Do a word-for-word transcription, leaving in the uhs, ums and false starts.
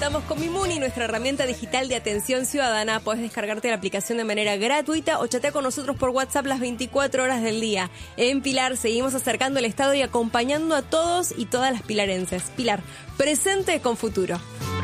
Contamos con Mimuni, nuestra herramienta digital de atención ciudadana. Podés descargarte la aplicación de manera gratuita o chatea con nosotros por WhatsApp las veinticuatro horas del día. En Pilar seguimos acercando el Estado y acompañando a todos y todas las pilarenses. Pilar, presente con futuro.